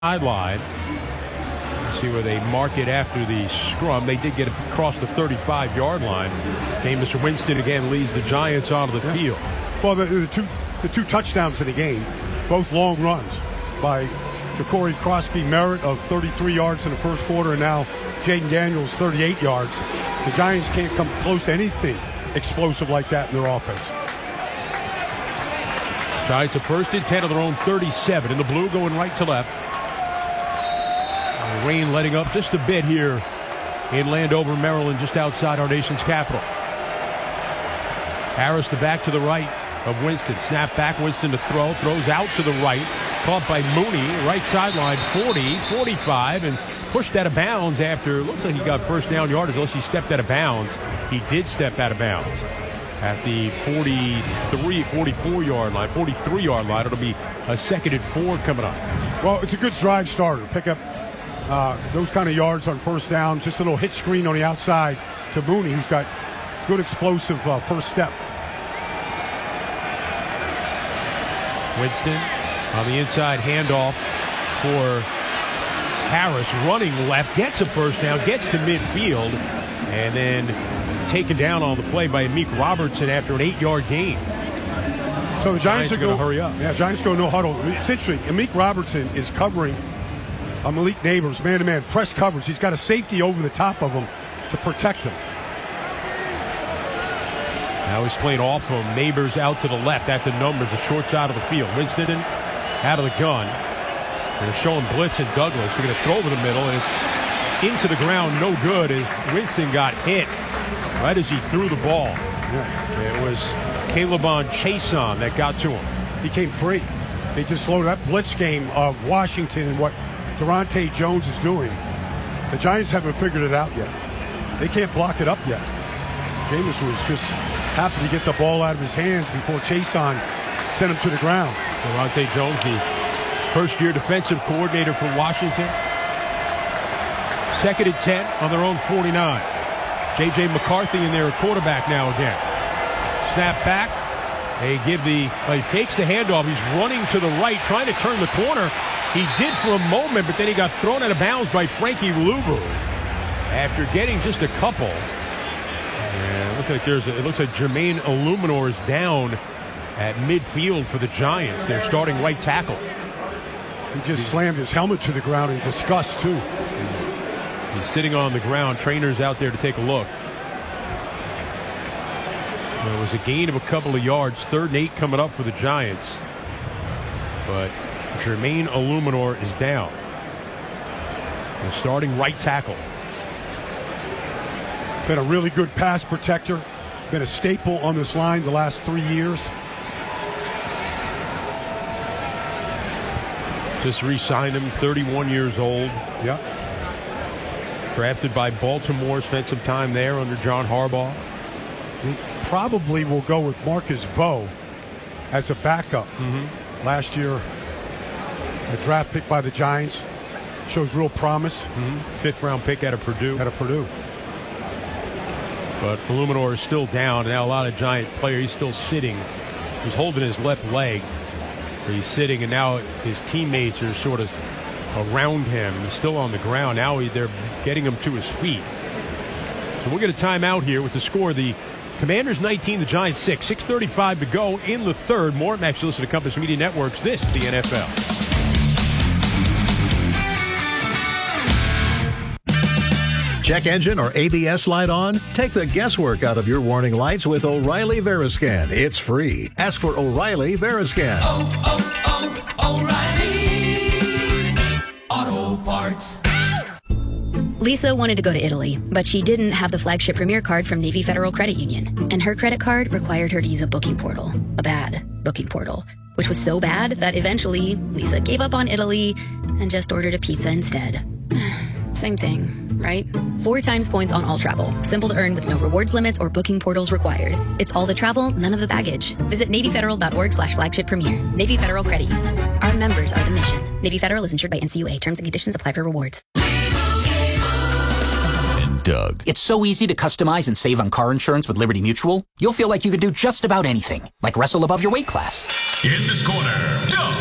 sideline. See where they mark it after the scrum. They did get across the 35-yard line. Jameis Winston again leads the Giants onto the field. Well, the two touchdowns in the game, both long runs by Ja'Cory Crosby-Merritt of 33 yards in the first quarter, and now Jaden Daniels 38 yards. The Giants can't come close to anything explosive like that in their offense. Giants are first and 10 of their own 37. In the blue, going right to left. Rain letting up just a bit here in Landover, Maryland, just outside our nation's capital. Harris the back to the right of Winston. Snap back, Winston to throw. Throws out to the right. Caught by Mooney. Right sideline, 40, 45, and pushed out of bounds after, looks like he got first down yardage unless he stepped out of bounds. He did step out of bounds at the 44-yard line, 43-yard line. It'll be a 2nd and 4 coming up. Well, it's a good drive starter. Pick up those kind of yards on first down. Just a little hit screen on the outside to Mooney, who's got good explosive first step. Winston on the inside handoff for Harris, running left, gets a first down, gets to midfield, and then taken down on the play by Amik Robertson after an 8-yard gain. So the Giants are going to hurry up. Yeah, Giants go no huddle. It's interesting. Amik Robertson is covering Malik Neighbors, man-to-man, press coverage. He's got a safety over the top of him to protect him. Now he's playing off him. Neighbors out to the left at the numbers, the short side of the field. Winston out of the gun. They're showing blitz and Douglas. They're going to throw over the middle, and it's into the ground, no good, as Winston got hit right as he threw the ball. Yeah. It was Calebon Chason that got to him. He came free. They just slowed that blitz game of Washington and what Durante Jones is doing. The Giants haven't figured it out yet. They can't block it up yet. Jameis was just happy to get the ball out of his hands before Chason sent him to the ground. Durante Jones, the first-year defensive coordinator for Washington. 2nd and 10 on their own 49. J.J. McCarthy in there, a quarterback now again. Snap back. He takes the handoff. He's running to the right, trying to turn the corner. He did for a moment, but then he got thrown out of bounds by Frankie Luvu after getting just a couple. And it looks like Jermaine Illuminor is down at midfield for the Giants. They're starting right tackle. He just slammed his helmet to the ground in disgust, too. He's sitting on the ground. Trainers out there to take a look. There was a gain of a couple of yards. 3rd and 8 coming up for the Giants. But Jermaine Illuminor is down. The starting right tackle. Been a really good pass protector. Been a staple on this line the last 3 years. Just re-signed him, 31 years old. Yeah. Drafted by Baltimore, spent some time there under John Harbaugh. He probably will go with Marcus Bowe as a backup. Last year, a draft pick by the Giants. Shows real promise. 5th-round pick out of Purdue. But Illuminor is still down. Now a lot of Giant players. He's still sitting. He's holding his left leg. He's sitting, and now his teammates are sort of around him. He's still on the ground. Now they're getting him to his feet. So we'll get a timeout here with the score. The Commanders 19, the Giants 6. 6:35 to go in the third. More Max, you listen to Compass Media Networks. This is the NFL. Check engine or ABS light on? Take the guesswork out of your warning lights with O'Reilly Veriscan. It's free. Ask for O'Reilly Veriscan. O'Reilly Auto Parts. Lisa wanted to go to Italy, but she didn't have the flagship Premier card from Navy Federal Credit Union. And her credit card required her to use a booking portal. A bad booking portal. Which was so bad that eventually Lisa gave up on Italy and just ordered a pizza instead. Same thing, right? 4 times points on all travel. Simple to earn with no rewards limits or booking portals required. It's all the travel, none of the baggage. Visit NavyFederal.org/flagship premier. Navy Federal Credit Union. Our members are the mission. Navy Federal is insured by NCUA. Terms and conditions apply for rewards. And Doug. It's so easy to customize and save on car insurance with Liberty Mutual. You'll feel like you could do just about anything, like wrestle above your weight class. In this corner, Doug.